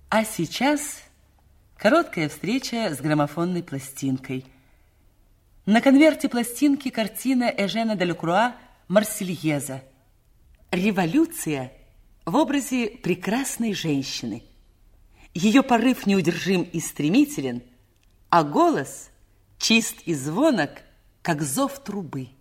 А сейчас короткая встреча с граммофонной пластинкой. На конверте пластинки картина Эжена Делакруа «Марсельеза». Революция в образе прекрасной женщины. Ее порыв неудержим и стремителен, а голос чист и звонок, как зов трубы.